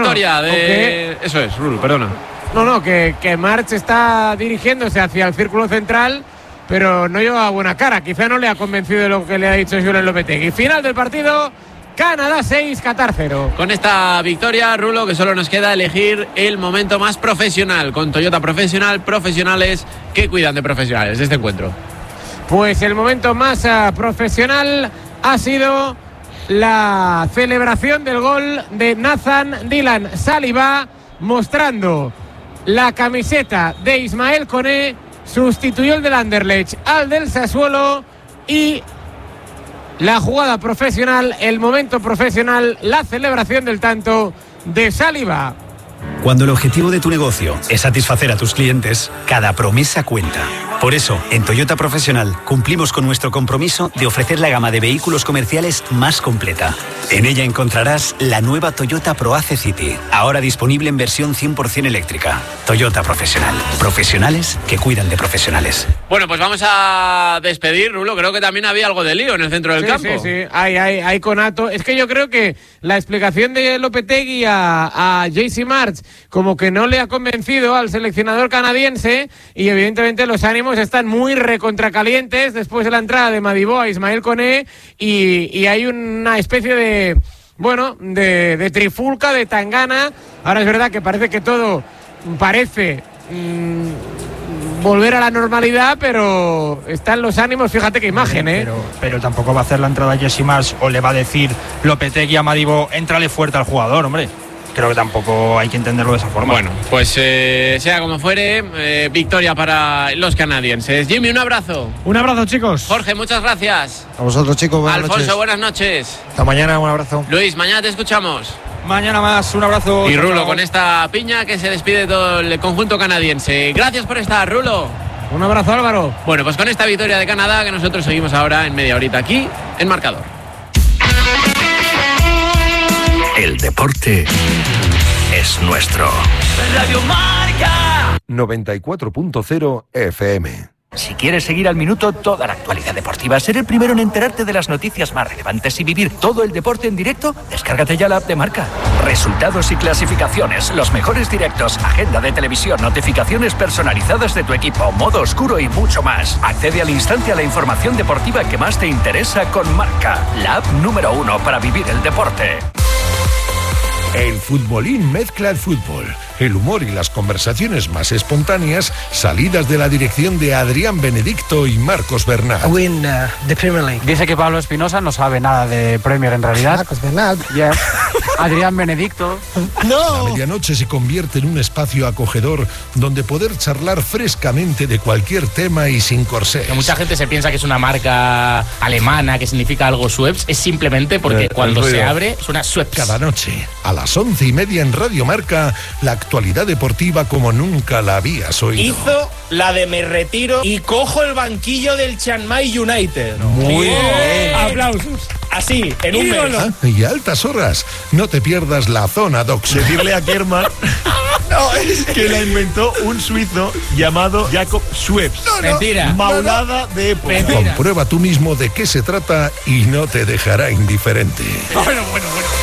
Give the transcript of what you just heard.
victoria de... Eso es, Rulo, perdona. No, que March está dirigiéndose hacia el círculo central, pero no lleva buena cara. Quizá no le ha convencido de lo que le ha dicho Julen Lopetegui. Final del partido, Canadá 6, Qatar 0. Con esta victoria, Rulo, que solo nos queda elegir el momento más profesional. Con Toyota Profesional, profesionales que cuidan de profesionales de este encuentro. Pues el momento más profesional ha sido la celebración del gol de Nathan Dylan Saliba, mostrando la camiseta de Ismael Koné. Sustituyó el del Anderlecht al del Sassuolo, y la jugada profesional, el momento profesional, la celebración del tanto de Saliba. Cuando el objetivo de tu negocio es satisfacer a tus clientes, cada promesa cuenta. Por eso, en Toyota Profesional cumplimos con nuestro compromiso de ofrecer la gama de vehículos comerciales más completa. En ella encontrarás la nueva Toyota ProAce City, ahora disponible en versión 100% eléctrica. Toyota Profesional. Profesionales que cuidan de profesionales. Bueno, pues vamos a despedir, Rulo. Creo que también había algo de lío en el centro del campo. Sí. Hay conato. Es que yo creo que la explicación de Lopetegui a JC March como que no le ha convencido al seleccionador canadiense, y evidentemente los ánimos están muy recontracalientes después de la entrada de Madibo a Ismael Koné, y hay una especie de trifulca, de tangana. Ahora es verdad que parece que todo parece volver a la normalidad, pero están los ánimos, fíjate qué imagen, Pero tampoco va a hacer la entrada Jesse Marsh, o le va a decir Lopetegui a Madibo, éntrale fuerte al jugador, hombre. Creo que tampoco hay que entenderlo de esa forma. Bueno, pues sea como fuere, victoria para los canadienses. Jimmy, un abrazo. Un abrazo, chicos. Jorge, muchas gracias. A vosotros, chicos, buenas Alfonso, noches. buenas noches. Hasta mañana, un abrazo. Luis, mañana te escuchamos. Mañana más, un abrazo. Y Rulo, chao. con esta piña que se despide todo el conjunto canadiense. Gracias por estar, Rulo. Un abrazo, Álvaro. Bueno, pues con esta victoria de Canadá, que nosotros seguimos ahora en media horita aquí en Marcador. El deporte es nuestro. Radio Marca 94.0 FM. Si quieres seguir al minuto toda la actualidad deportiva, ser el primero en enterarte de las noticias más relevantes y vivir todo el deporte en directo, descárgate ya la app de Marca. Resultados y clasificaciones, los mejores directos, agenda de televisión, notificaciones personalizadas de tu equipo, modo oscuro y mucho más. Accede al instante a la información deportiva que más te interesa con Marca, la app número 1 para vivir el deporte. El futbolín mezcla el fútbol, el humor y las conversaciones más espontáneas, salidas de la dirección de Adrián Benedicto y Marcos Bernat. Win the Premier League. Dice que Pablo Espinosa no sabe nada de Premier en realidad. Marcos Bernat. Yeah. Adrián Benedicto. La medianoche se convierte en un espacio acogedor donde poder charlar frescamente de cualquier tema y sin corsés. Que mucha gente se piensa que es una marca alemana, que significa algo Schweppes. Es simplemente porque cuando se abre suena Schweppes. Cada noche, a las 11:30 en Radio Marca, la actualidad deportiva como nunca la habías oído. Hizo la de me retiro y cojo el banquillo del Chiang Mai United. Muy bien. Aplausos. Así, en un mes. Y a altas horas, no te pierdas la zona Docs. Decirle a Kerman que la inventó un suizo llamado Jacob Schweppes. Mentira. Maulada de época. Comprueba tú mismo de qué se trata y no te dejará indiferente. Bueno.